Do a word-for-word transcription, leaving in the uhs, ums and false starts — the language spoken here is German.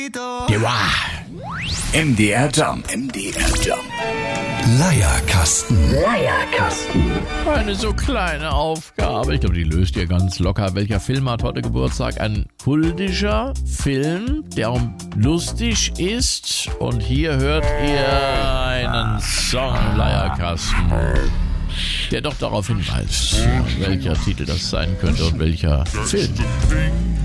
M D R Jump. M D R Jump. Leierkasten. Leierkasten. Eine so kleine Aufgabe. Ich glaube, die löst ihr ganz locker. Welcher Film hat heute Geburtstag? Ein kultischer Film, der auch lustig ist. Und hier hört ihr einen Song Leierkasten, der doch darauf hinweist, welcher Titel das sein könnte und welcher Film.